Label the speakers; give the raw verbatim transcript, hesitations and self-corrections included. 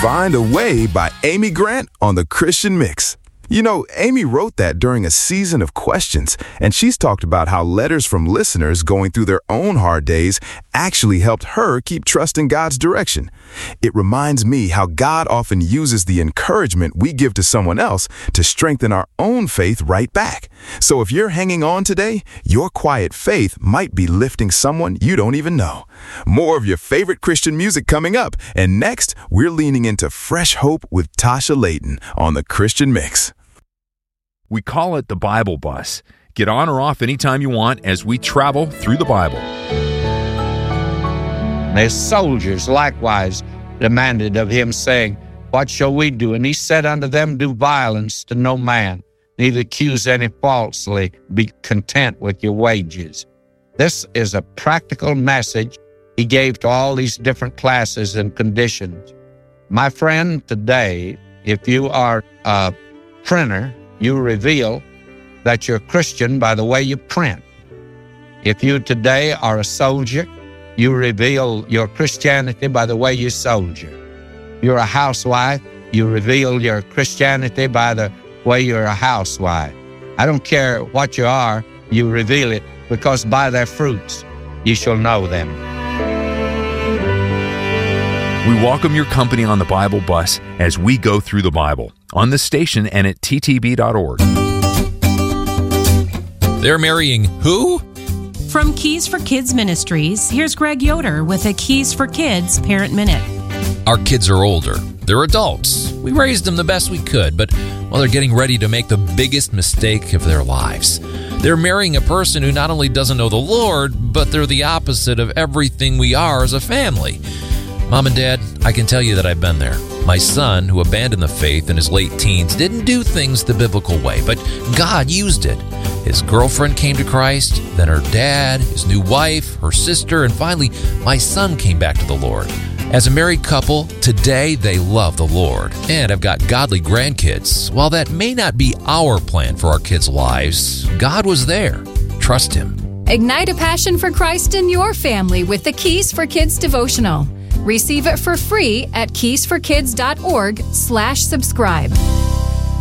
Speaker 1: Find a Way by Amy Grant on the Christian Mix. You know, Amy wrote that during a season of questions, and she's talked about how letters from listeners going through their own hard days actually helped her keep trusting God's direction. It reminds me how God often uses the encouragement we give to someone else to strengthen our own faith right back. So if you're hanging on today, your quiet faith might be lifting someone you don't even know. More of your favorite Christian music coming up, and next, we're leaning into fresh hope with Tasha Layton on the Christian Mix.
Speaker 2: We call it the Bible Bus. Get on or off anytime you want as we travel through the Bible.
Speaker 3: The soldiers likewise demanded of him, saying, What shall we do? And he said unto them, Do violence to no man, neither accuse any falsely. Be content with your wages. This is a practical message he gave to all these different classes and conditions. My friend, today, if you are a printer, you reveal that you're Christian by the way you print. If you today are a soldier, you reveal your Christianity by the way you soldier. You're a housewife, you reveal your Christianity by the way you're a housewife. I don't care what you are, you reveal it, because by their fruits you shall know them.
Speaker 2: We welcome your company on the Bible Bus as we go through the Bible on this station and at t t b dot org.
Speaker 4: They're marrying who?
Speaker 5: From Keys for Kids Ministries, here's Greg Yoder with a Keys for Kids Parent Minute.
Speaker 4: Our kids are older. They're adults. We raised them the best we could, but well, they're getting ready to make the biggest mistake of their lives. They're marrying a person who not only doesn't know the Lord, but they're the opposite of everything we are as a family. Mom and Dad, I can tell you that I've been there. My son, who abandoned the faith in his late teens, didn't do things the biblical way, but God used it. His girlfriend came to Christ, then her dad, his new wife, her sister, and finally, my son came back to the Lord. As a married couple, today they love the Lord and have got godly grandkids. While that may not be our plan for our kids' lives, God was there. Trust Him.
Speaker 6: Ignite a passion for Christ in your family with the Keys for Kids devotional. Receive it for free at keys for kids dot org slash subscribe.